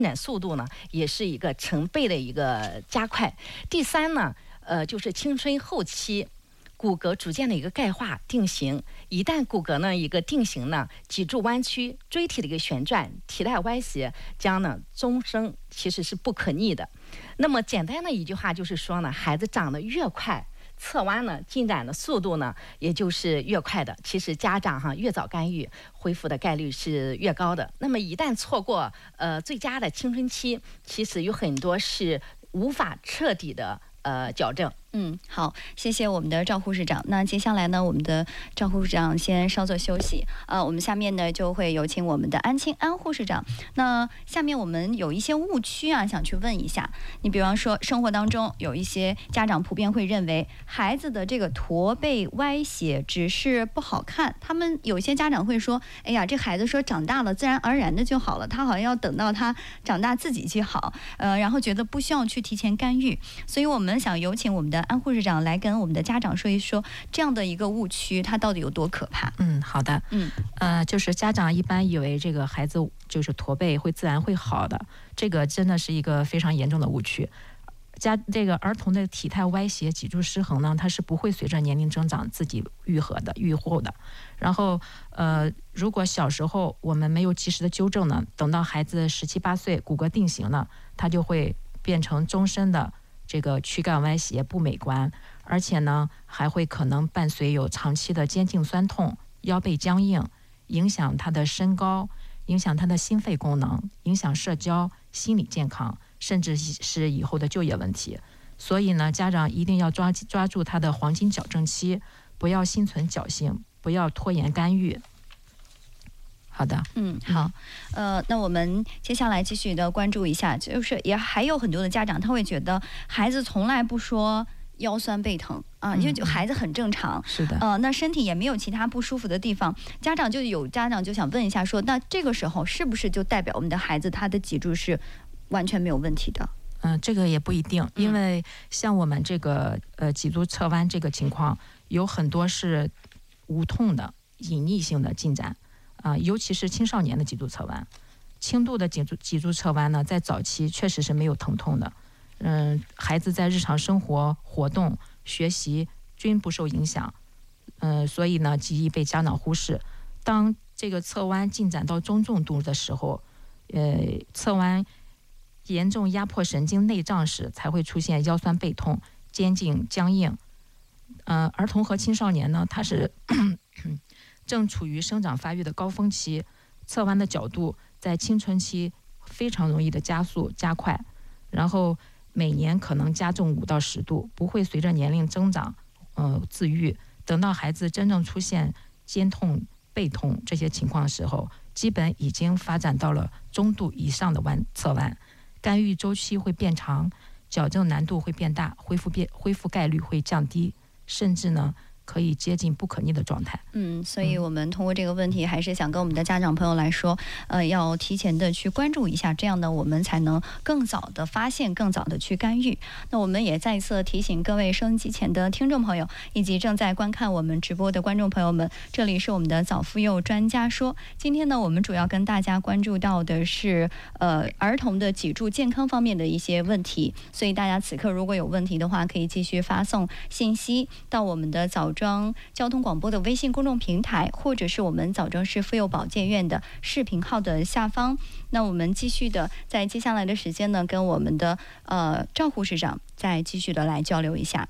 展速度呢也是一个成倍的一个加快。第三呢，就是青春后期。骨骼逐渐的一个钙化定型，一旦骨骼呢一个定型呢，脊柱弯曲、椎体的一个旋转、体态歪斜，将呢终生其实是不可逆的。那么简单的一句话就是说呢，孩子长得越快，侧弯呢进展的速度呢也就是越快的。其实家长越早干预，恢复的概率是越高的。那么一旦错过最佳的青春期，其实有很多是无法彻底的矫正。 好，谢谢我们的赵护士长。那接下来呢，我们的赵护士长先稍作休息。我们下面呢就会有请我们的安护士长。那下面我们有一些误区啊，想去问一下。你比方说，生活当中有一些家长普遍会认为孩子的这个驼背歪斜只是不好看，他们有些家长会说，哎呀，这孩子说长大了自然而然的就好了，他好像要等到他长大自己去好，然后觉得不需要去提前干预。所以我们想有请我们的安护士长来跟我们的家长说一说，这样的一个误区它到底有多可怕。 好的。就是家长一般以为这个孩子就是驼背会自然会好的，这个真的是一个非常严重的误区。这个儿童的体态歪斜、脊柱失衡呢，它是不会随着年龄增长自己愈后的。然后如果小时候我们没有及时的纠正呢，等到孩子17、18岁骨骼定型呢，它就会变成终身的这个躯干歪斜不美观，而且呢还会可能伴随有长期的肩颈酸痛、腰背僵硬，影响他的身高，影响他的心肺功能，影响社交、心理健康，甚至是以后的就业问题。所以呢，家长一定要抓住他的黄金矫正期，不要心存侥幸，不要拖延干预。好的。 好。那我们接下来继续的关注一下，就是也还有很多的家长他会觉得孩子从来不说腰酸背疼啊，因为孩子很正常。 是的。 那身体也没有其他不舒服的地方，有家长就想问一下说，那这个时候是不是就代表我们的孩子他的脊柱是完全没有问题的？ 这个也不一定，因为像我们这个脊柱侧弯这个情况，有很多是无痛的隐匿性的进展。尤其是青少年的脊柱侧弯，轻度的脊柱侧弯呢，在早期确实是没有疼痛的。孩子在日常生活、活动、学习均不受影响。所以呢，极易被家长忽视。当这个侧弯进展到中重度的时候，侧弯严重压迫神经内脏时，才会出现腰酸背痛、肩颈僵硬。儿童和青少年呢，他是正处于生长发育的高峰期，侧弯的角度在青春期非常容易的加速加快，然后每年可能加重5到10度，不会随着年龄增长自愈。等到孩子真正出现肩痛、背痛这些情况的时候，基本已经发展到了中度以上的侧弯，干预周期会变长，矫正难度会变大，恢复概率会降低，甚至呢可以接近不可逆的状态。 所以我们通过这个问题还是想跟我们的家长朋友来说，要提前的去关注一下，这样呢我们才能更早的发现，更早的去干预。那我们也再一次提醒各位收音机前的听众朋友，以及正在观看我们直播的观众朋友们，这里是我们的早妇幼专家说。今天呢我们主要跟大家关注到的是儿童的脊柱健康方面的一些问题，所以大家此刻如果有问题的话，可以继续发送信息到我们的枣庄交通广播的微信公众平台，或者是我们枣庄市妇幼保健院的视频号的下方。那我们继续的在接下来的时间呢，跟我们的赵护士长再继续的来交流一下。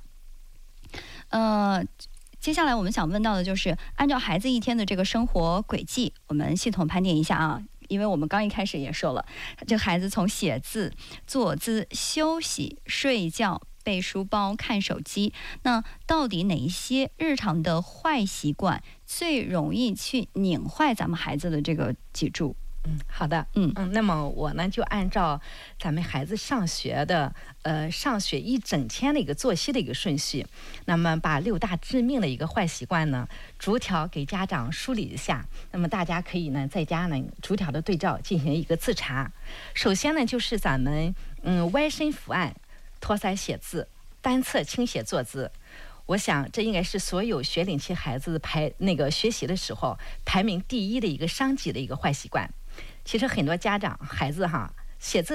接下来我们想问到的就是按照孩子一天的这个生活轨迹，我们系统盘点一下啊。因为我们刚一开始也说了，这孩子从写字、坐姿、休息、睡觉、背书包、看手机，那到底哪一些日常的坏习惯最容易去拧坏咱们孩子的这个脊柱？ 好的。那么我呢就按照咱们孩子上学一整天的一个作息的一个顺序，那么把6大致命的一个坏习惯呢逐条给家长梳理一下。那么大家可以呢在家呢逐条的对照进行一个自查。首先呢就是咱们歪身伏案、托腮写字、单侧倾斜坐姿。我想这应该是所有学龄期孩子学习的时候排名第1的一个伤脊的一个坏习惯。其实很多家长孩子写字。